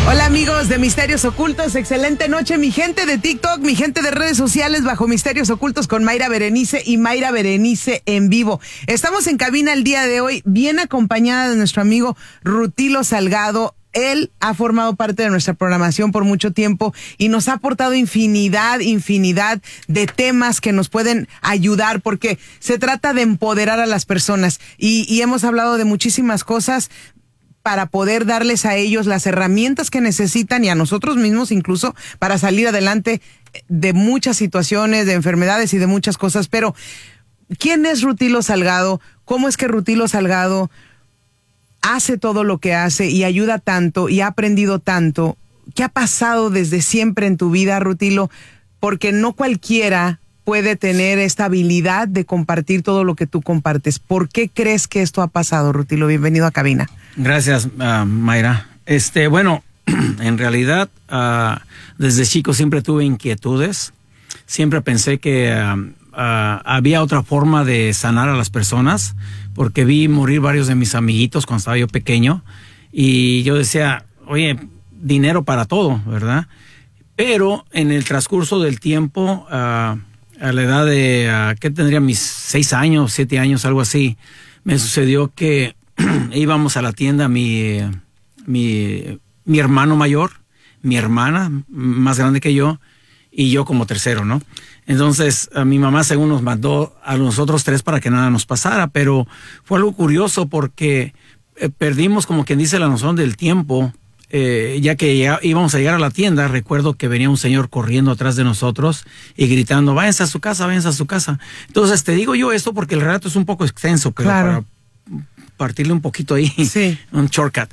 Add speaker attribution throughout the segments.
Speaker 1: Hola amigos de Misterios Ocultos, excelente noche mi gente de TikTok, mi gente de redes sociales bajo Misterios Ocultos con Mayra Berenice y Mayra Berenice en vivo. Estamos en cabina el día de hoy bien acompañada de nuestro amigo Rutilo Salgado. Él ha formado parte de nuestra programación por mucho tiempo y nos ha aportado infinidad de temas que nos pueden ayudar porque se trata de empoderar a las personas y hemos hablado de muchísimas cosas para poder darles a ellos las herramientas que necesitan y a nosotros mismos incluso para salir adelante de muchas situaciones, de enfermedades y de muchas cosas. Pero, ¿quién es Rutilo Salgado? ¿Cómo es que Rutilo Salgado hace todo lo que hace y ayuda tanto y ha aprendido tanto? ¿Qué ha pasado desde siempre en tu vida, Rutilo? Porque no cualquiera puede tener esta habilidad de compartir todo lo que tú compartes. ¿Por qué crees que esto ha pasado, Rutilo? Bienvenido a cabina.
Speaker 2: Gracias, Mayra. Bueno, en realidad, desde chico siempre tuve inquietudes. Siempre pensé que había otra forma de sanar a las personas, porque vi morir varios de mis amiguitos cuando estaba yo pequeño. Y yo decía, oye, dinero para todo, ¿verdad? Pero en el transcurso del tiempo, a la edad de, ¿qué tendría? Mis 6 años, 7 años, algo así, me sucedió que íbamos a la tienda, mi hermano mayor, mi hermana más grande que yo, y yo como tercero, ¿no? Entonces, mi mamá según nos mandó a nosotros 3 para que nada nos pasara, pero fue algo curioso porque perdimos, como quien dice, la noción del tiempo. Ya que íbamos a llegar a la tienda, recuerdo que venía un señor corriendo atrás de nosotros y gritando, váyanse a su casa, váyanse a su casa. Entonces, te digo yo esto porque el relato es un poco extenso, pero claro, para partirle un poquito ahí, sí, un shortcut.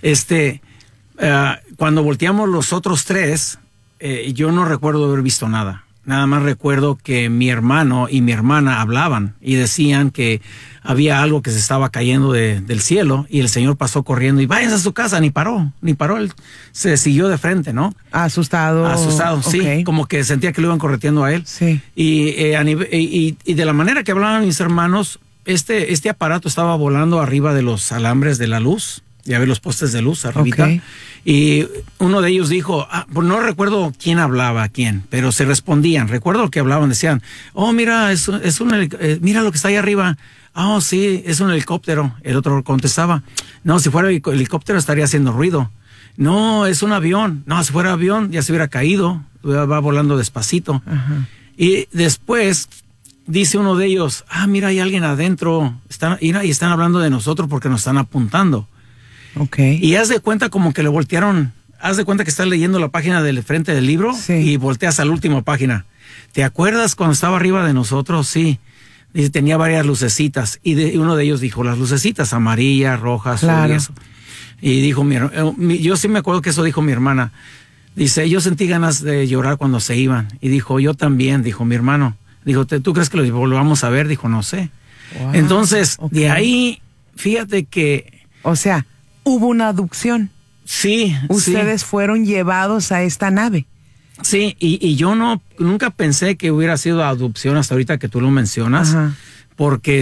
Speaker 2: Cuando volteamos los otros 3, yo no recuerdo haber visto nada. Nada más recuerdo que mi hermano y mi hermana hablaban y decían que había algo que se estaba cayendo del cielo y el señor pasó corriendo y váyanse a su casa, ni paró, él se siguió de frente, ¿no?
Speaker 1: Asustado,
Speaker 2: sí, okay. Como que sentía que lo iban correteando a él. Sí. Y de la manera que hablaban mis hermanos, este aparato estaba volando arriba de los alambres de la luz. Ya ve los postes de luz arribita. Okay. Y uno de ellos dijo, pues no recuerdo quién hablaba a quién, pero se respondían. Recuerdo que hablaban, decían, oh, mira, mira lo que está ahí arriba. Oh, sí, es un helicóptero. El otro contestaba, no, si fuera helicóptero estaría haciendo ruido. No, es un avión. No, si fuera avión ya se hubiera caído. Va volando despacito. Uh-huh. Y después dice uno de ellos, mira, hay alguien adentro. Y están hablando de nosotros porque nos están apuntando. Okay. Y haz de cuenta como que le voltearon, haz de cuenta que estás leyendo la página del frente del libro, sí, y volteas a la última página. ¿Te acuerdas cuando estaba arriba de nosotros? Sí. Dice, tenía varias lucecitas y uno de ellos dijo, las lucecitas amarillas, rojas, claro, y eso. Y dijo, yo sí me acuerdo que eso dijo mi hermana. Dice, yo sentí ganas de llorar cuando se iban. Y dijo, yo también, dijo mi hermano. Dijo, ¿tú crees que lo volvamos a ver? Dijo, no sé. Wow. Entonces, okay, de ahí, fíjate que...
Speaker 1: O sea, hubo una abducción.
Speaker 2: Sí.
Speaker 1: Ustedes fueron llevados a esta nave.
Speaker 2: Sí, y yo nunca pensé que hubiera sido adopción hasta ahorita que tú lo mencionas. Ajá. Porque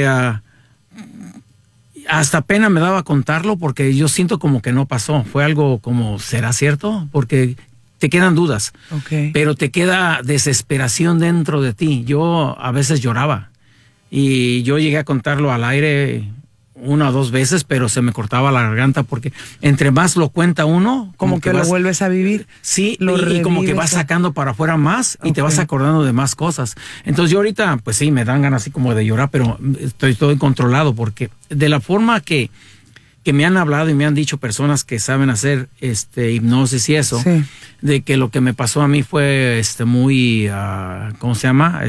Speaker 2: hasta pena me daba contarlo porque yo siento como que no pasó. Fue algo como, ¿será cierto? Porque te quedan dudas. Okay. Pero te queda desesperación dentro de ti. Yo a veces lloraba y yo llegué a contarlo al aire 1 o 2 veces, pero se me cortaba la garganta porque entre más lo cuenta uno,
Speaker 1: como que lo vuelves a vivir.
Speaker 2: Sí, y como que vas sacando para afuera más, okay, y te vas acordando de más cosas. Entonces yo ahorita, pues sí, me dan ganas así como de llorar, pero estoy todo controlado porque de la forma que me han hablado y me han dicho personas que saben hacer hipnosis y eso, sí, de que lo que me pasó a mí fue muy, ¿cómo se llama?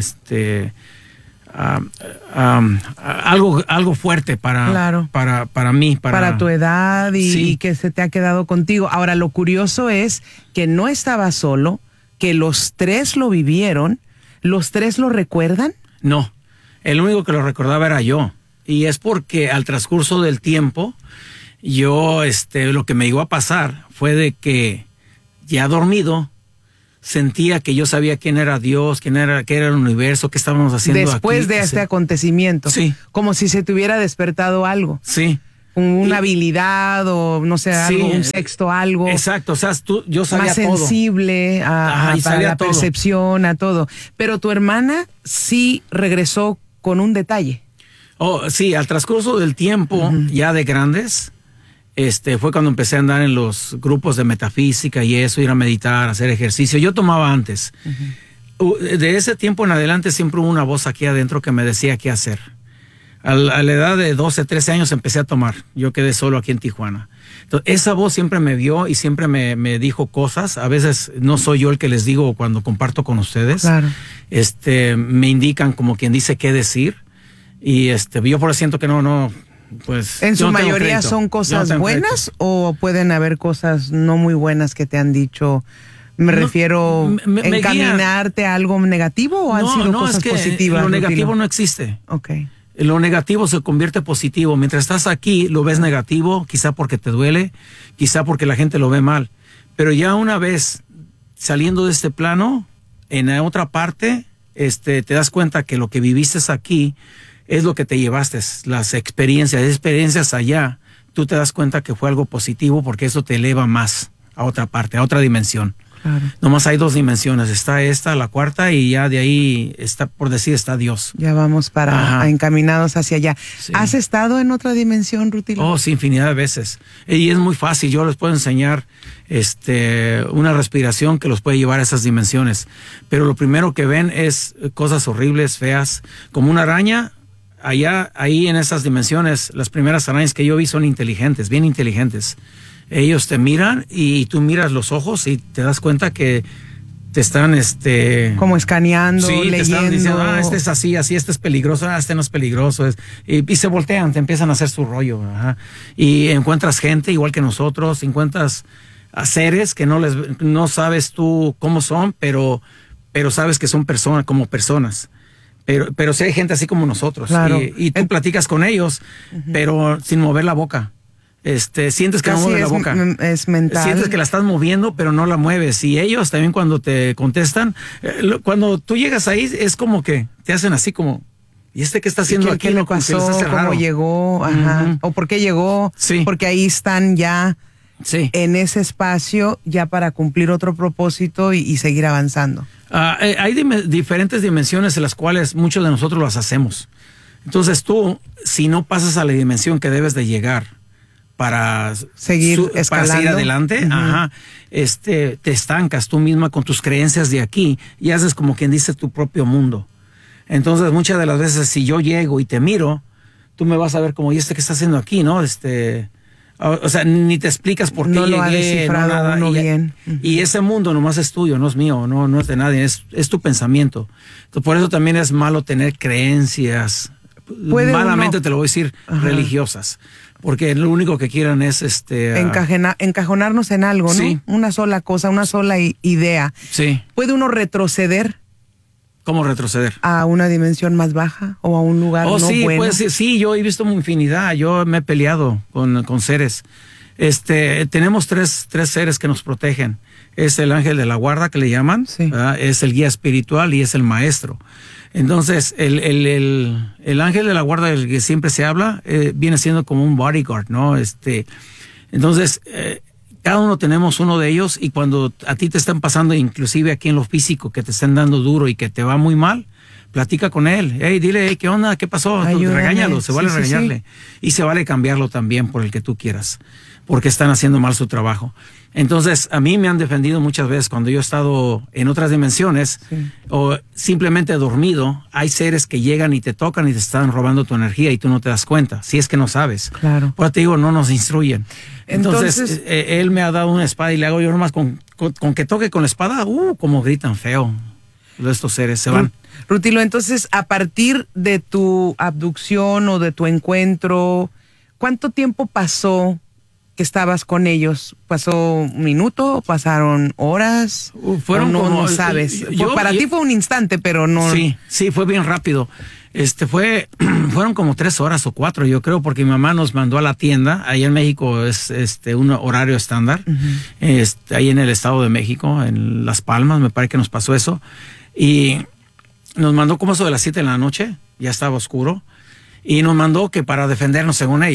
Speaker 2: Algo fuerte claro, para mí. Para tu edad y que se te ha quedado contigo. Ahora, lo curioso es que no estaba solo, que los 3 lo vivieron. ¿Los 3 lo recuerdan? No, el único que lo recordaba era yo. Y es porque al transcurso del tiempo, yo, lo que me llegó a pasar fue de que ya dormido, sentía que yo sabía quién era Dios, qué era el universo, qué estábamos haciendo
Speaker 1: después
Speaker 2: aquí.
Speaker 1: De este acontecimiento. Sí. Como si se te hubiera despertado algo.
Speaker 2: Sí.
Speaker 1: una habilidad o no sé, algo, un sexto, algo.
Speaker 2: Exacto, o sea, yo sabía
Speaker 1: más sensible
Speaker 2: todo.
Speaker 1: a la percepción, a todo. Pero tu hermana sí regresó con un detalle.
Speaker 2: Oh, sí, al transcurso del tiempo, ya de grandes, fue cuando empecé a andar en los grupos de metafísica y eso, ir a meditar, hacer ejercicio. Yo tomaba antes. De ese tiempo en adelante siempre hubo una voz aquí adentro que me decía qué hacer. A la edad de 12, 13 años empecé a tomar. Yo quedé solo aquí en Tijuana. Entonces, esa voz siempre me vio y siempre me dijo cosas. A veces no soy yo el que les digo cuando comparto con ustedes.
Speaker 1: Claro.
Speaker 2: Me indican como quien dice qué decir. Y yo por eso siento que no, pues.
Speaker 1: ¿En su mayoría son cosas buenas o pueden haber cosas no muy buenas que te han dicho? Me refiero encaminarte a algo negativo o han sido cosas positivas.
Speaker 2: Lo negativo no existe.
Speaker 1: Okay.
Speaker 2: Lo negativo se convierte positivo. Mientras estás aquí, lo ves negativo, quizá porque te duele, quizá porque la gente lo ve mal. Pero ya una vez saliendo de este plano, en la otra parte, te das cuenta que lo que viviste aquí es lo que te llevaste, las experiencias allá. Tú te das cuenta que fue algo positivo porque eso te eleva más a otra parte, a otra dimensión.
Speaker 1: Claro.
Speaker 2: Nomás hay 2 dimensiones, está esta, la cuarta, y ya de ahí está, por decir, está Dios.
Speaker 1: Ya vamos encaminados hacia allá.
Speaker 2: Sí.
Speaker 1: ¿Has estado en otra dimensión, Rutilo?
Speaker 2: Oh, sí, infinidad de veces. Y es muy fácil, yo les puedo enseñar una respiración que los puede llevar a esas dimensiones. Pero lo primero que ven es cosas horribles, feas, como una araña. Ahí en esas dimensiones, las primeras arañas que yo vi son inteligentes, bien inteligentes. Ellos te miran y tú miras los ojos y te das cuenta que te están
Speaker 1: como escaneando,
Speaker 2: sí,
Speaker 1: leyendo.
Speaker 2: Te están diciendo, este es así, este es peligroso, este no es peligroso. Y se voltean, te empiezan a hacer su rollo. Ajá. Y encuentras gente igual que nosotros, encuentras a seres que no sabes tú cómo son, pero sabes que son personas, como personas. Pero sí hay gente así como nosotros.
Speaker 1: Claro.
Speaker 2: Y tú platicas con ellos, pero sin mover la boca. Sientes que no mueves la boca.
Speaker 1: Es mental.
Speaker 2: Sientes que la estás moviendo, pero no la mueves. Y ellos también cuando te contestan, cuando tú llegas ahí, es como que te hacen así como, ¿y qué está haciendo aquí?
Speaker 1: ¿Qué le pasó? ¿Cómo llegó? Ajá. ¿O por qué llegó?
Speaker 2: Sí.
Speaker 1: Porque ahí están ya en ese espacio, ya para cumplir otro propósito y seguir avanzando.
Speaker 2: Hay diferentes dimensiones en las cuales muchos de nosotros las hacemos. Entonces tú, si no pasas a la dimensión que debes de llegar, para
Speaker 1: seguir escalando,
Speaker 2: para seguir adelante, te estancas tú misma con tus creencias de aquí y haces como quien dice tu propio mundo. Entonces muchas de las veces si yo llego y te miro, tú me vas a ver como, ¿y qué está haciendo aquí? ¿No? O sea, ni te explicas por qué
Speaker 1: no
Speaker 2: llegué,
Speaker 1: lo ha descifrado
Speaker 2: no nada.
Speaker 1: Bien.
Speaker 2: Y ese mundo nomás es tuyo, no es mío, no es de nadie, es tu pensamiento. Entonces, por eso también es malo tener creencias, malamente te lo voy a decir, religiosas. Porque lo único que quieren es
Speaker 1: encajonarnos en algo, ¿no?
Speaker 2: Sí.
Speaker 1: Una sola cosa, una sola idea.
Speaker 2: Sí.
Speaker 1: ¿Puede uno retroceder?
Speaker 2: ¿Cómo retroceder?
Speaker 1: ¿A una dimensión más baja o a un lugar no
Speaker 2: sí,
Speaker 1: bueno?
Speaker 2: Pues, sí, yo he visto infinidad, yo me he peleado con seres. Tenemos tres seres que nos protegen. Es el ángel de la guarda que le llaman, es el guía espiritual y es el maestro. Entonces, el ángel de la guarda del que siempre se habla, viene siendo como un bodyguard, ¿no? Entonces, cada uno tenemos uno de ellos y cuando a ti te están pasando, inclusive aquí en lo físico, que te están dando duro y que te va muy mal, platica con él. Hey, dile, hey, ¿qué onda? ¿Qué pasó? Regáñalo, se vale regañarle. Sí. Y se vale cambiarlo también por el que tú quieras, porque están haciendo mal su trabajo. Entonces, a mí me han defendido muchas veces cuando yo he estado en otras dimensiones o simplemente dormido. Hay seres que llegan y te tocan y te están robando tu energía y tú no te das cuenta, si es que no sabes.
Speaker 1: Claro.
Speaker 2: Por eso te digo, no nos instruyen. Entonces él me ha dado una espada y le hago yo nomás con que toque con la espada, como gritan feo. Estos seres se van.
Speaker 1: Rutilo, entonces, a partir de tu abducción o de tu encuentro, ¿cuánto tiempo pasó que estabas con ellos? ¿Pasó un minuto? ¿Pasaron horas?
Speaker 2: Fueron
Speaker 1: no sabes. Para ti fue un instante, pero no.
Speaker 2: Sí, fue bien rápido. Fueron como 3 horas o 4, yo creo, porque mi mamá nos mandó a la tienda. Ahí en México es un horario estándar. Ahí en el Estado de México, en Las Palmas, me parece que nos pasó eso. Y nos mandó como eso de las 7 de la noche, ya estaba oscuro. Y nos mandó que para defendernos, según ella.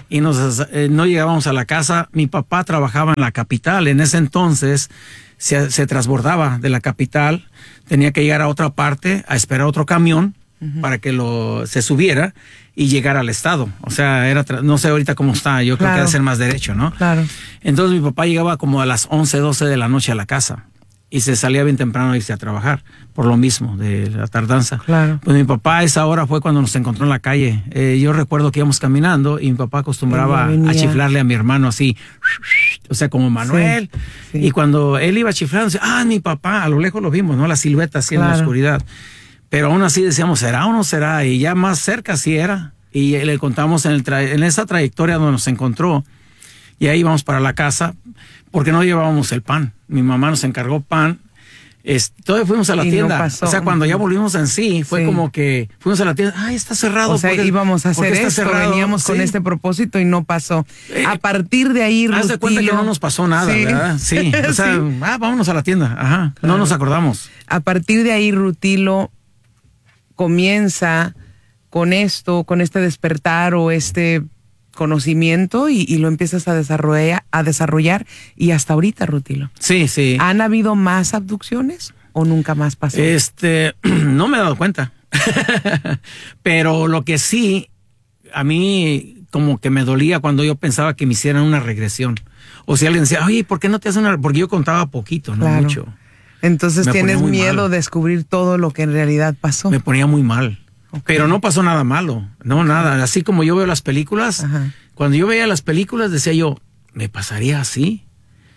Speaker 2: y no llegábamos a la casa. Mi papá trabajaba en la capital. En ese entonces se transbordaba de la capital. Tenía que llegar a otra parte a esperar otro camión para que se subiera y llegar al estado. O sea, no sé ahorita cómo está, yo creo que debe ser más derecho, ¿no?
Speaker 1: Claro.
Speaker 2: Entonces mi papá llegaba como a las 11, 12 de la noche a la casa y se salía bien temprano a irse a trabajar, por lo mismo, de la tardanza.
Speaker 1: Claro.
Speaker 2: Pues mi papá a esa hora fue cuando nos encontró en la calle. Yo recuerdo que íbamos caminando y mi papá acostumbraba a chiflarle a mi hermano así, o sea, como Manuel. Sí. Y cuando él iba chiflando, decía, mi papá, a lo lejos lo vimos, ¿no? La silueta así en la oscuridad. Pero aún así decíamos, ¿será o no será? Y ya más cerca sí era. Y le contamos en esa trayectoria donde nos encontró. Y ahí íbamos para la casa porque no llevábamos el pan. Mi mamá nos encargó pan. Todavía fuimos a la tienda. No pasó. O sea, cuando ya volvimos en sí, fue como que fuimos a la tienda. ¡Ay, está cerrado!
Speaker 1: O sea, íbamos a hacer esto, veníamos con este propósito y no pasó. A partir de ahí, Rutilo...
Speaker 2: Haz de cuenta que no nos pasó nada, ¿verdad? Sí. O sea, vámonos a la tienda. Ajá. Claro. No nos acordamos.
Speaker 1: A partir de ahí, Rutilo comienza con este despertar o este conocimiento y lo empiezas a desarrollar y hasta ahorita, Rutilo.
Speaker 2: Sí, sí.
Speaker 1: ¿Han habido más abducciones o nunca más pasó?
Speaker 2: No me he dado cuenta. Pero lo que sí, a mí como que me dolía cuando yo pensaba que me hicieran una regresión. O si alguien decía, oye, ¿por qué no te hacen una? Porque yo contaba poquito, no mucho.
Speaker 1: Entonces tienes miedo de descubrir todo lo que en realidad pasó.
Speaker 2: Me ponía muy mal. Okay. Pero no pasó nada malo, no nada. Así como yo veo las películas, cuando yo veía las películas decía yo, ¿me pasaría así?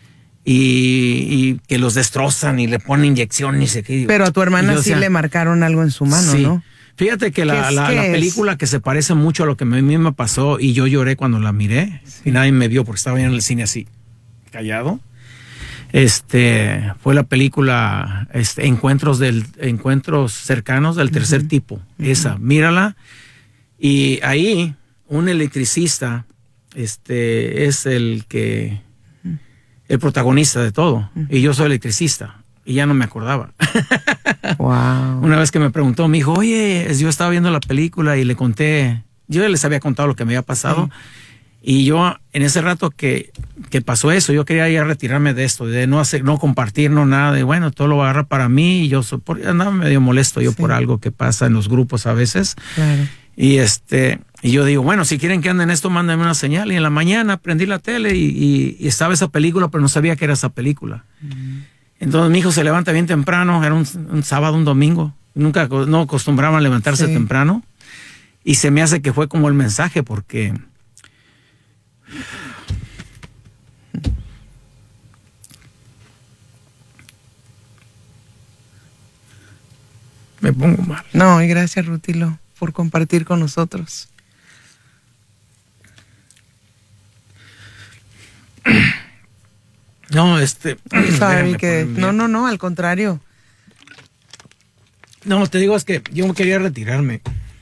Speaker 2: Y que los destrozan y le ponen inyección y se qué.
Speaker 1: Pero a tu hermana sí le marcaron algo en su mano, sí. ¿No?
Speaker 2: Fíjate que la película que se parece mucho a lo que a mí me pasó y yo lloré cuando la miré y nadie me vio porque estaba en el cine así, callado. Fue la película Encuentros cercanos del tercer tipo. Esa, mírala. Y ahí un electricista es el protagonista de todo. Y yo soy electricista. Y ya no me acordaba.
Speaker 1: Wow.
Speaker 2: Una vez que me preguntó, me dijo, oye, yo estaba viendo la película y le conté, yo les había contado lo que me había pasado. Y yo, en ese rato que pasó eso, yo quería ya retirarme de esto, de no compartir, no nada, de bueno, todo lo voy a agarrar para mí, y yo andaba medio molesto yo por algo que pasa en los grupos a veces.
Speaker 1: Claro.
Speaker 2: Y yo digo, bueno, si quieren que ande en esto, mándenme una señal. Y en la mañana prendí la tele y estaba esa película, pero no sabía que era esa película. Entonces mi hijo se levanta bien temprano, era un sábado, un domingo, no acostumbraban a levantarse temprano, y se me hace que fue como el mensaje, porque me pongo mal.
Speaker 1: No, y gracias, Rutilo, por compartir con nosotros.
Speaker 2: No,
Speaker 1: No, al contrario.
Speaker 2: No, te digo, es que yo quería retirarme.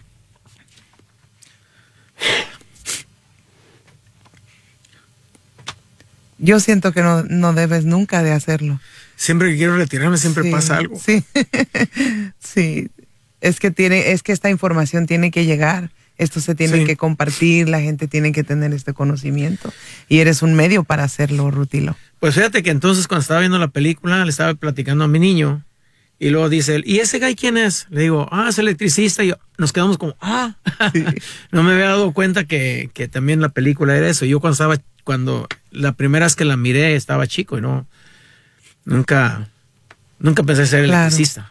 Speaker 1: Yo siento que no debes nunca de hacerlo.
Speaker 2: Siempre que quiero retirarme siempre pasa algo.
Speaker 1: Sí, sí. Es que esta información tiene que llegar. Esto se tiene que compartir, la gente tiene que tener este conocimiento. Y eres un medio para hacerlo, Rutilo.
Speaker 2: Pues fíjate que entonces cuando estaba viendo la película, le estaba platicando a mi niño. Y luego dice él, ¿y ese guy quién es? Le digo, es electricista. Y nos quedamos como, Sí. No me había dado cuenta que también la película era eso. Yo cuando la primera vez que la miré estaba chico y nunca pensé ser electricista.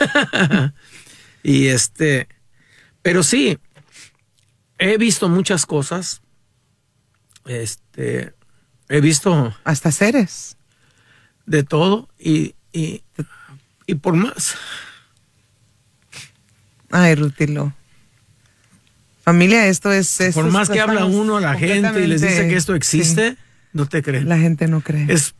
Speaker 2: Y pero sí, he visto muchas cosas. He visto
Speaker 1: hasta seres
Speaker 2: de todo y por más.
Speaker 1: Ay, Rutilo. Familia, esto es...
Speaker 2: Por más que habla uno a la gente y les dice que esto existe, no te creen.
Speaker 1: La gente no cree.
Speaker 2: Es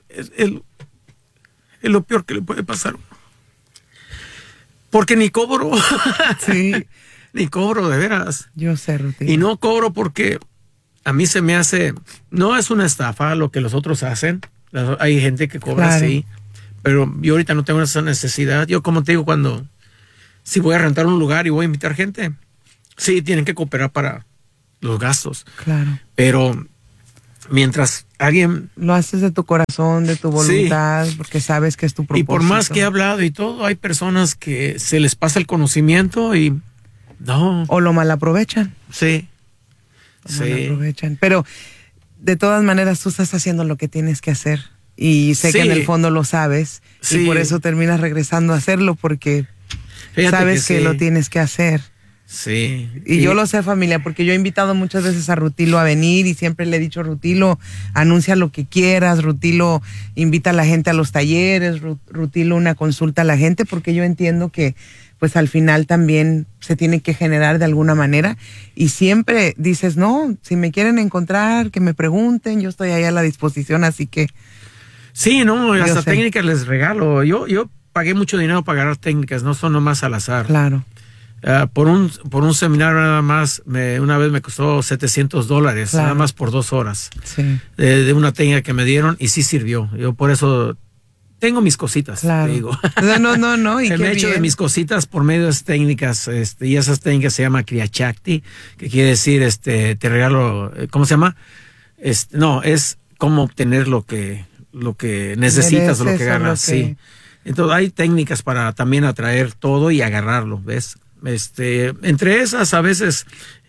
Speaker 2: lo peor que le puede pasar a uno. Porque ni cobro.
Speaker 1: Sí.
Speaker 2: Ni cobro, de veras.
Speaker 1: Yo sé, Rutilo.
Speaker 2: Y no cobro porque a mí se me hace... No es una estafa lo que los otros hacen. Hay gente que cobra, sí. Pero yo ahorita no tengo esa necesidad. Yo, como te digo, si voy a rentar un lugar y voy a invitar gente, sí, tienen que cooperar para los gastos.
Speaker 1: Claro.
Speaker 2: Pero mientras alguien...
Speaker 1: Lo haces de tu corazón, de tu voluntad, porque sabes que es tu propósito.
Speaker 2: Y por más que he hablado y todo, hay personas que se les pasa el conocimiento y no.
Speaker 1: O lo malaprovechan.
Speaker 2: Sí.
Speaker 1: Malaprovechan. Pero de todas maneras tú estás haciendo lo que tienes que hacer. Y sé que en el fondo lo sabes. Sí. Y por eso terminas regresando a hacerlo, porque sabes que lo tienes que hacer.
Speaker 2: Sí.
Speaker 1: Y yo lo sé, familia, porque yo he invitado muchas veces a Rutilo a venir y siempre le he dicho, Rutilo, anuncia lo que quieras, Rutilo invita a la gente a los talleres, Rutilo una consulta a la gente, porque yo entiendo que pues al final también se tiene que generar de alguna manera, y siempre dices, no, si me quieren encontrar, que me pregunten, yo estoy ahí a la disposición, así que...
Speaker 2: Sí, no, hasta técnicas les regalo. Yo pagué mucho dinero para agarrar técnicas, no son nomás al azar.
Speaker 1: Claro.
Speaker 2: Por un seminario nada más, una vez me costó $700, claro, nada más por 2 horas.
Speaker 1: Sí.
Speaker 2: De una técnica que me dieron y sí sirvió. Yo por eso tengo mis cositas,
Speaker 1: claro,
Speaker 2: te digo.
Speaker 1: No. Y
Speaker 2: me he hecho de mis cositas por medio de esas técnicas, y esas técnicas se llama Kriya Shakti, que quiere decir, te regalo, ¿cómo se llama? No, es cómo obtener lo que necesitas o lo que ganas, sí. Entonces hay técnicas para también atraer todo y agarrarlo, ¿ves? Entre esas a veces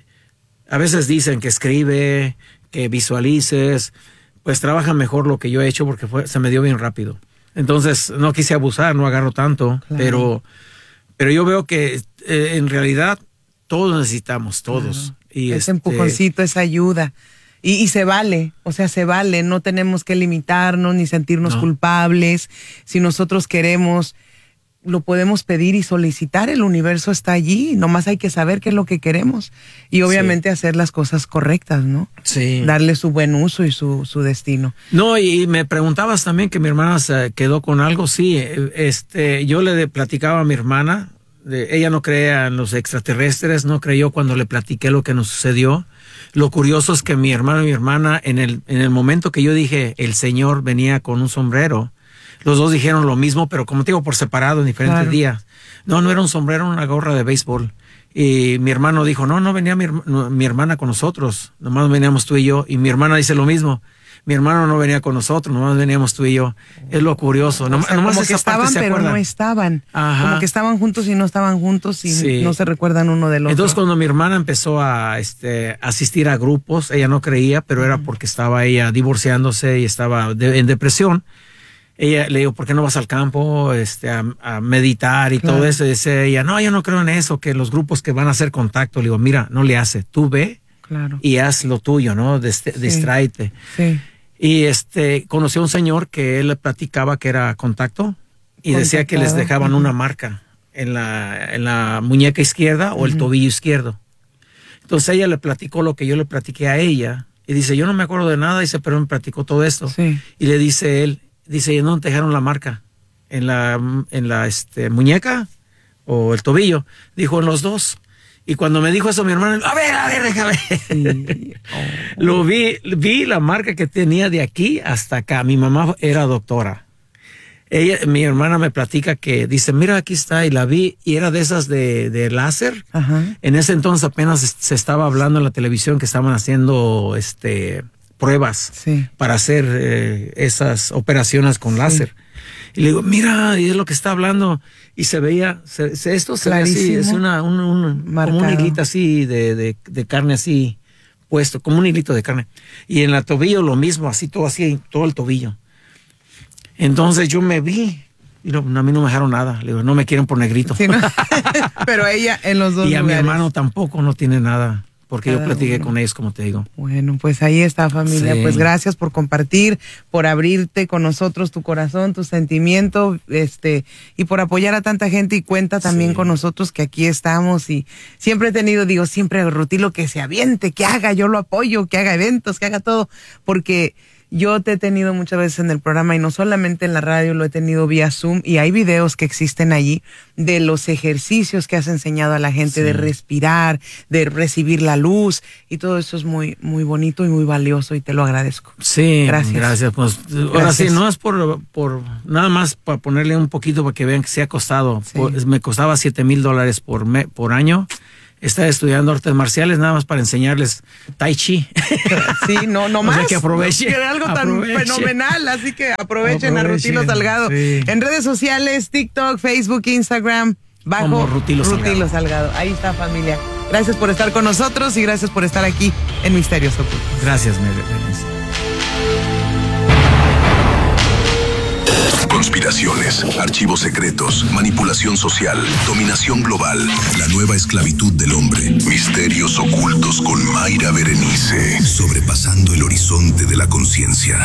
Speaker 2: dicen que escribe, que visualices, pues trabaja mejor lo que yo he hecho porque se me dio bien rápido. Entonces no quise abusar, no agarro tanto, claro, pero yo veo que en realidad todos necesitamos, todos. Claro. Y
Speaker 1: ese empujoncito, esa ayuda. Y se vale, o sea, se vale, no tenemos que limitarnos ni sentirnos culpables. Si nosotros queremos, lo podemos pedir y solicitar, el universo está allí, nomás hay que saber qué es lo que queremos y obviamente hacer las cosas correctas, ¿no?
Speaker 2: Sí.
Speaker 1: Darle su buen uso y su destino.
Speaker 2: No, y me preguntabas también que mi hermana se quedó con algo, sí, yo le platicaba a mi hermana, ella no creía en los extraterrestres, no creyó cuando le platiqué lo que nos sucedió. Lo curioso es que mi hermano y mi hermana, en el momento que yo dije el Señor venía con un sombrero, los dos dijeron lo mismo, pero como te digo, por separado, en diferentes días. No era un sombrero, era una gorra de béisbol. Y mi hermano dijo, no venía mi hermana con nosotros, nomás veníamos tú y yo. Y mi hermana dice lo mismo, mi hermano no venía con nosotros, nomás veníamos tú y yo. Es lo curioso. Nomás
Speaker 1: como que estaban, pero no estaban.
Speaker 2: Ajá.
Speaker 1: Como que estaban juntos y no estaban juntos y no se recuerdan uno del otro.
Speaker 2: Entonces cuando mi hermana empezó a asistir a grupos, ella no creía, pero era porque estaba ella divorciándose y estaba en depresión. Ella le digo, ¿por qué no vas al campo a meditar y todo eso? Y dice ella, no, yo no creo en eso, que los grupos que van a hacer contacto. Le digo, mira, no le hace, tú ve y haz lo tuyo, ¿no? Distráete.
Speaker 1: Sí.
Speaker 2: Y conoció a un señor que él le platicaba que era contacto y decía que les dejaban una marca en la muñeca izquierda o el tobillo izquierdo. Entonces ella le platicó lo que yo le platiqué a ella y dice, yo no me acuerdo de nada, dice, pero me platicó todo esto.
Speaker 1: Sí.
Speaker 2: Y le dice él, ¿no te dejaron la marca en la muñeca o el tobillo? Dijo, en los dos. Y cuando me dijo eso mi hermano, a ver, déjame. Sí. Lo vi la marca que tenía de aquí hasta acá. Mi mamá era doctora. Mi hermana me platica que dice, mira, aquí está, y la vi, y era de esas de láser.
Speaker 1: Ajá.
Speaker 2: En ese entonces apenas se estaba hablando en la televisión que estaban haciendo pruebas para hacer esas operaciones con láser. Y le digo, mira, y es lo que está hablando. Y se veía, esto se ve así, es como un hilito así de carne así puesto, como un hilito de carne. Y en el tobillo lo mismo, así, todo el tobillo. Entonces yo me vi, y a mí no me dejaron nada. Le digo, no me quieren por negrito.
Speaker 1: Sí, ¿no? Pero ella en los dos
Speaker 2: y a
Speaker 1: lugares.
Speaker 2: Mi hermano tampoco no tiene nada. Porque yo platiqué con ellos, como te digo.
Speaker 1: Bueno, pues ahí está, familia. Sí. Pues gracias por compartir, por abrirte con nosotros tu corazón, tu sentimiento, y por apoyar a tanta gente, y cuenta también con nosotros que aquí estamos. Y siempre he tenido, siempre Rutilo que se aviente, que haga, yo lo apoyo, que haga eventos, que haga todo, porque yo te he tenido muchas veces en el programa y no solamente en la radio, lo he tenido vía Zoom, y hay videos que existen allí de los ejercicios que has enseñado a la gente de respirar, de recibir la luz, y todo eso es muy, muy bonito y muy valioso, y te lo agradezco.
Speaker 2: Sí, gracias. Pues ahora sí, no es por nada más para ponerle un poquito para que vean que se ha costado. Sí. Me costaba $7,000 por año. está estudiando artes marciales nada más para enseñarles Tai Chi.
Speaker 1: Sí, no más.
Speaker 2: O sea, que aproveche.
Speaker 1: Algo tan fenomenal, así que aprovechen a Rutilo Salgado. Sí. En redes sociales, TikTok, Facebook, Instagram, bajo Rutilo Salgado. Ahí está, familia. Gracias por estar con nosotros y gracias por estar aquí en Misterios Ocultos.
Speaker 2: Gracias, Berenice.
Speaker 3: Conspiraciones, archivos secretos, manipulación social, dominación global, la nueva esclavitud del hombre, misterios ocultos con Mayra Berenice, sobrepasando el horizonte de la conciencia.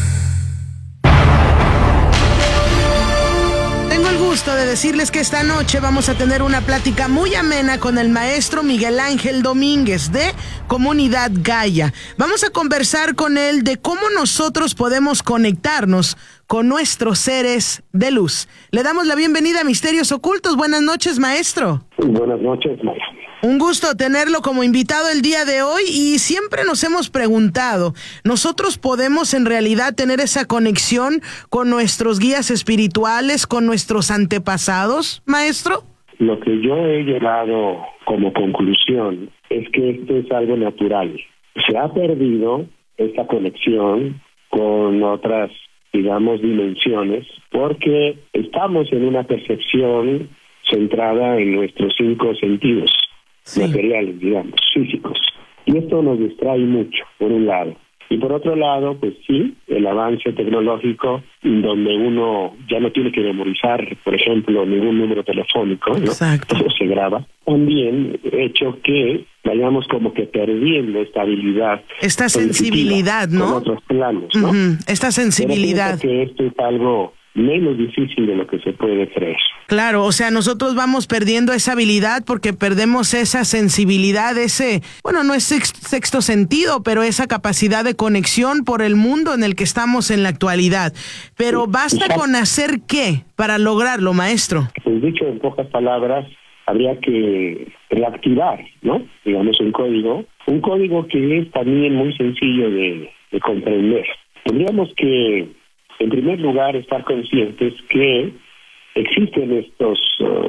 Speaker 4: Tengo el gusto de decirles que esta noche vamos a tener una plática muy amena con el maestro Miguel Ángel Domínguez de Comunidad Gaia. Vamos a conversar con él de cómo nosotros podemos conectarnos con nuestros seres de luz. Le damos la bienvenida a Misterios Ocultos. Buenas noches, maestro.
Speaker 5: Buenas noches, Mayra.
Speaker 4: Un gusto tenerlo como invitado el día de hoy y siempre nos hemos preguntado, ¿nosotros podemos en realidad tener esa conexión con nuestros guías espirituales, con nuestros antepasados, maestro?
Speaker 5: Lo que yo he llegado como conclusión es que esto es algo natural. Se ha perdido esta conexión con otras, digamos, dimensiones, porque estamos en una percepción centrada en nuestros 5 sentidos. Sí. Materiales, digamos, físicos. Y esto nos distrae mucho, por un lado. Y por otro lado, pues sí, el avance tecnológico, donde uno ya no tiene que memorizar, por ejemplo, ningún número telefónico, ¿no?
Speaker 4: Exacto.
Speaker 5: Eso se graba. También hecho que vayamos como que perdiendo esta habilidad.
Speaker 4: Esta sensibilidad, ¿no?
Speaker 5: Con otros planos, ¿no?
Speaker 4: Esta sensibilidad.
Speaker 5: Pero pienso que esto es algo menos difícil de lo que se puede creer.
Speaker 4: Claro, o sea, nosotros vamos perdiendo esa habilidad porque perdemos esa sensibilidad, ese, bueno, no es sexto sentido, pero esa capacidad de conexión por el mundo en el que estamos en la actualidad. Pero basta con hacer ¿qué para lograrlo, maestro?
Speaker 5: Pues dicho en pocas palabras, habría que reactivar, ¿no? Digamos un código que es también muy sencillo de comprender. Tendríamos que, en primer lugar, estar conscientes que existen estos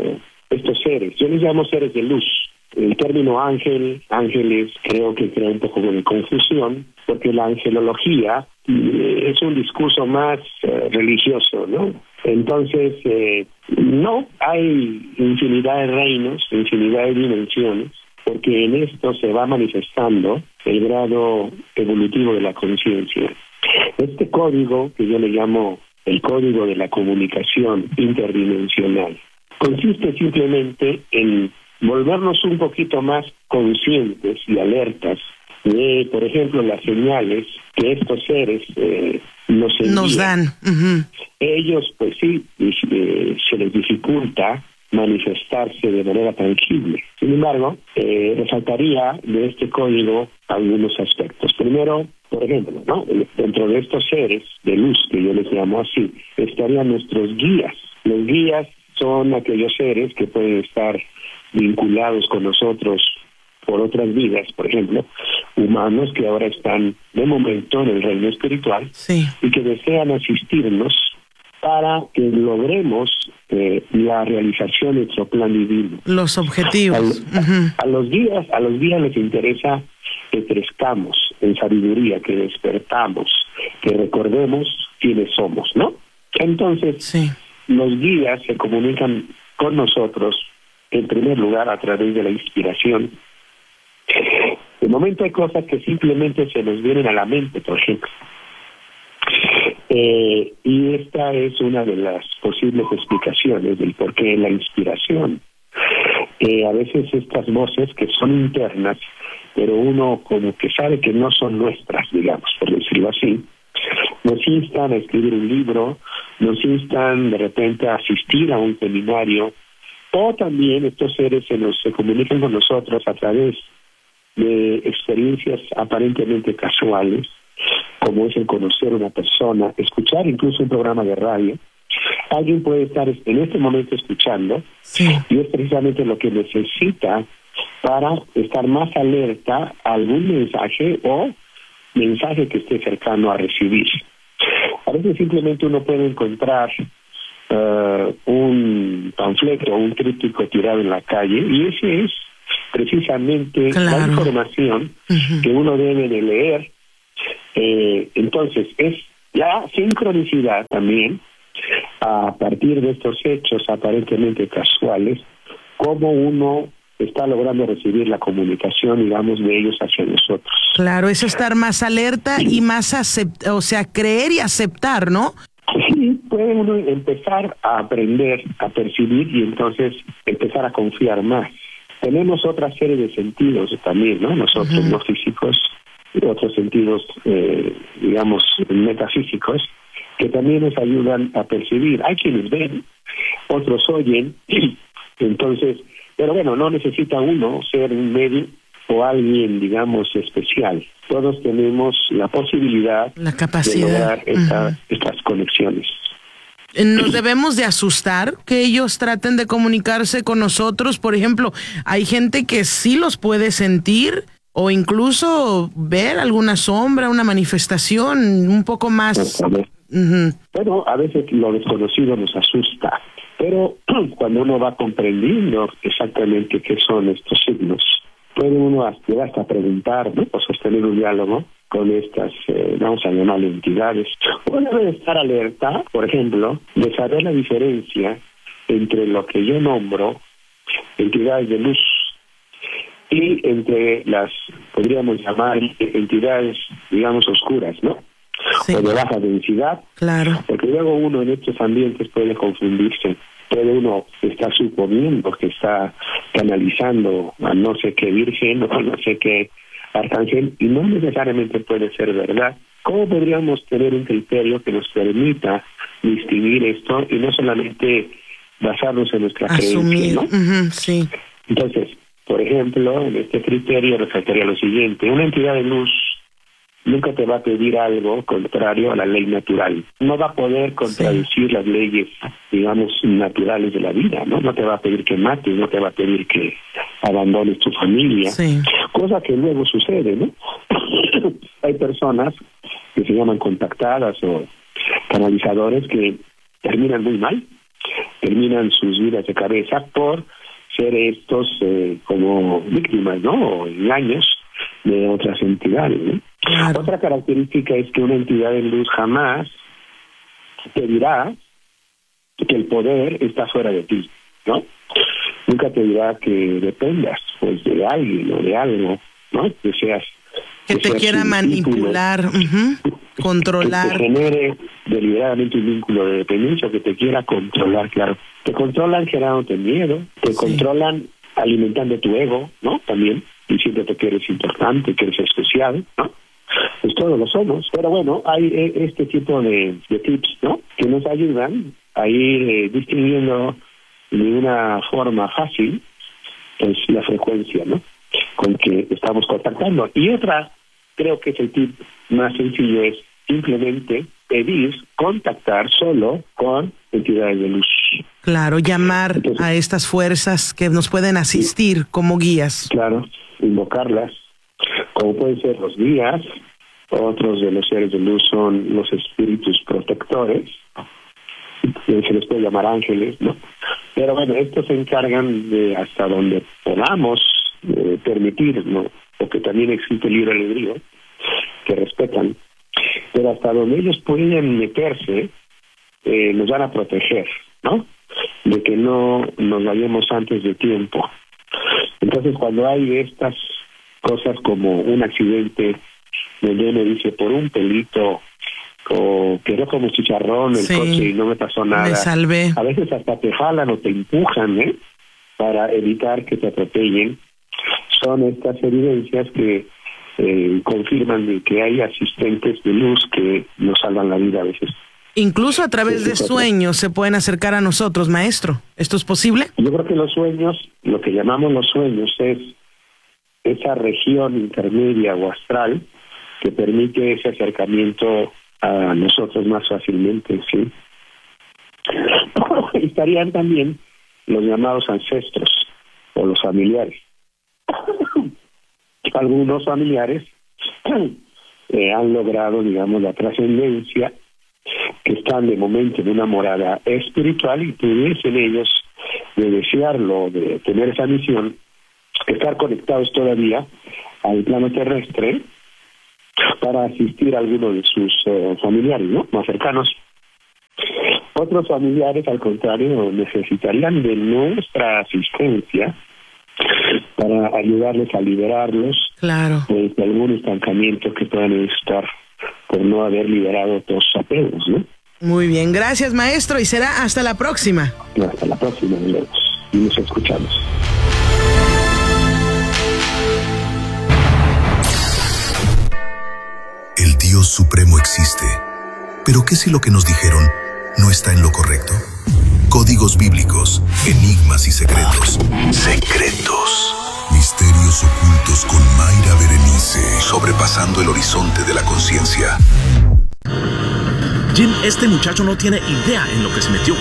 Speaker 5: seres. Yo les llamo seres de luz. El término ángeles, creo que crea un poco de confusión, porque la angelología es un discurso más religioso, ¿no? Entonces, no, hay infinidad de reinos, infinidad de dimensiones, porque en esto se va manifestando el grado evolutivo de la conciencia. Este código, que yo le llamo el código de la comunicación interdimensional, consiste simplemente en volvernos un poquito más conscientes y alertas de, por ejemplo, las señales que estos seres nos envían.
Speaker 4: Nos dan.
Speaker 5: Ellos, pues sí, se les dificulta manifestarse de manera tangible. Sin embargo, resaltaría de este código algunos aspectos. Primero, por ejemplo, ¿no? Dentro de estos seres de luz, que yo les llamo así, estarían nuestros guías. Los guías son aquellos seres que pueden estar vinculados con nosotros por otras vidas, por ejemplo, humanos que ahora están de momento en el reino espiritual,
Speaker 4: sí,
Speaker 5: y que desean asistirnos para que logremos la realización de nuestro plan divino.
Speaker 4: Los objetivos.
Speaker 5: A los guías les interesa que crezcamos en sabiduría, que despertamos, que recordemos quiénes somos, ¿no? Entonces,
Speaker 4: sí,
Speaker 5: los guías se comunican con nosotros, en primer lugar, a través de la inspiración. De momento hay cosas que simplemente se nos vienen a la mente, por ejemplo. Y esta es una de las posibles explicaciones del porqué de la inspiración. A veces estas voces que son internas, pero uno como que sabe que no son nuestras, digamos, por decirlo así, nos instan a escribir un libro, nos instan de repente a asistir a un seminario, o también estos seres se comunican con nosotros a través de experiencias aparentemente casuales, como es el conocer a una persona, escuchar incluso un programa de radio. Alguien puede estar en este momento escuchando,
Speaker 4: sí,
Speaker 5: y es precisamente lo que necesita para estar más alerta a algún mensaje o mensaje que esté cercano a recibir. A veces simplemente uno puede encontrar un panfleto o un tríptico tirado en la calle, y ese es precisamente la información que uno debe de leer. Entonces, es la sincronicidad también, a partir de estos hechos aparentemente casuales, cómo uno está logrando recibir la comunicación, digamos, de ellos hacia nosotros.
Speaker 4: Claro, es estar más alerta y más creer y aceptar, ¿no?
Speaker 5: Sí, puede uno empezar a aprender, a percibir y entonces empezar a confiar más. Tenemos otra serie de sentidos también, ¿no? Nosotros, no físicos, y otros sentidos, digamos, metafísicos, que también nos ayudan a percibir. Hay quienes ven, otros oyen, entonces, pero bueno, no necesita uno ser un medio o alguien, digamos, especial. Todos tenemos la posibilidad,
Speaker 4: la capacidad
Speaker 5: de lograr estas conexiones.
Speaker 4: ¿Nos debemos de asustar que ellos traten de comunicarse con nosotros? Por ejemplo, hay gente que sí los puede sentir o incluso ver alguna sombra, una manifestación un poco más...
Speaker 5: Bueno, a veces lo desconocido nos asusta, pero cuando uno va comprendiendo exactamente qué son estos signos, puede uno hasta preguntar, ¿no? O sostener un diálogo con estas, vamos a llamar entidades. Uno debe estar alerta, por ejemplo, de saber la diferencia entre lo que yo nombro entidades de luz y entre las, podríamos llamar, entidades, digamos, oscuras, ¿no? Sí. O de baja densidad.
Speaker 4: Claro.
Speaker 5: Porque luego uno en estos ambientes puede confundirse. Puede uno estar suponiendo que está canalizando a no sé qué virgen o no sé qué arcángel, y no necesariamente puede ser verdad. ¿Cómo podríamos tener un criterio que nos permita distinguir esto y no solamente basarnos en nuestra creencia, ¿no?
Speaker 4: Sí.
Speaker 5: Entonces, por ejemplo, en este criterio resaltaría lo siguiente: una entidad de luz nunca te va a pedir algo contrario a la ley natural. No va a poder contradecir las leyes, digamos, naturales de la vida, ¿no? No te va a pedir que mates, no te va a pedir que abandones tu familia, cosa que luego sucede, ¿no? Hay personas que se llaman contactadas o canalizadores que terminan muy mal, terminan sus vidas de cabeza por ser estos como víctimas, ¿no? O engaños de otras entidades, ¿no? Claro. Otra característica es que una entidad de luz jamás te dirá que el poder está fuera de ti, ¿no? Nunca te dirá que dependas, pues, de alguien o de algo, ¿no?
Speaker 4: Que te quiera manipular, controlar.
Speaker 5: Que te genere deliberadamente un vínculo de dependencia, que te quiera controlar, claro. Te controlan generándote miedo, te controlan alimentando tu ego, ¿no? También, diciéndote que eres importante, que eres especial, ¿no? Pues todos lo somos, pero bueno, hay este tipo de tips, ¿no? Que nos ayudan a ir distinguiendo de una forma fácil, pues, la frecuencia, ¿no? Con que estamos contactando. Y otra, creo que es el tip más sencillo, es simplemente pedir contactar solo con entidades de luz.
Speaker 4: Claro, llamar a estas fuerzas que nos pueden asistir como guías.
Speaker 5: Claro, invocarlas, como pueden ser los guías. Otros de los seres de luz son los espíritus protectores, se les puede llamar ángeles, ¿no? Pero bueno, estos se encargan de, hasta donde podamos permitir, ¿no? Porque también existe libre albedrío, que respetan, pero hasta donde ellos pueden meterse, nos van a proteger, ¿no? De que no nos vayamos antes de tiempo. Entonces, cuando hay estas cosas como un accidente, donde uno dice, por un pelito, o quedó como chicharrón el coche y no me pasó nada.
Speaker 4: Me salvé.
Speaker 5: A veces hasta te jalan o te empujan, para evitar que te atropellen. Son estas evidencias que confirman de que hay asistentes de luz que nos salvan la vida a veces.
Speaker 4: Incluso a través de sueños se pueden acercar a nosotros, maestro. ¿Esto es posible?
Speaker 5: Yo creo que los sueños, lo que llamamos los sueños, es esa región intermedia o astral que permite ese acercamiento a nosotros más fácilmente, ¿sí? Estarían también los llamados ancestros o los familiares. Algunos familiares han logrado, digamos, la trascendencia, que están de momento en una morada espiritual y pudiesen ellos, de desearlo, de tener esa misión, estar conectados todavía al plano terrestre para asistir a algunos de sus familiares, ¿no?, más cercanos. Otros familiares, al contrario, necesitarían de nuestra asistencia para ayudarles a liberarlos de algún estancamiento que puedan estar por no haber liberado todos sus apegos, ¿no?
Speaker 4: Muy bien, gracias, maestro, y será hasta la próxima.
Speaker 5: Hasta la próxima, nos vemos y nos escuchamos.
Speaker 3: El Dios Supremo existe, pero ¿qué si lo que nos dijeron no está en lo correcto? Códigos bíblicos, enigmas y secretos. Secretos. Misterios ocultos con Mayra Berenice. Sobrepasando el horizonte de la conciencia.
Speaker 6: Jim, este muchacho no tiene idea en lo que se metió.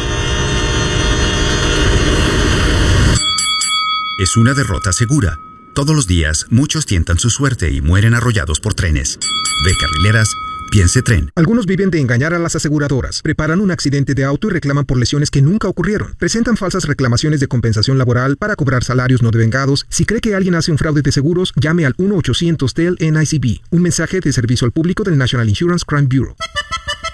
Speaker 7: Es una derrota segura. Todos los días, muchos tientan su suerte y mueren arrollados por trenes. De carrileras, piense tren.
Speaker 8: Algunos viven de engañar a las aseguradoras. Preparan un accidente de auto y reclaman por lesiones que nunca ocurrieron. Presentan falsas reclamaciones de compensación laboral para cobrar salarios no devengados. Si cree que alguien hace un fraude de seguros, llame al 1-800-TEL-NICB. Un mensaje de servicio al público del National Insurance Crime Bureau.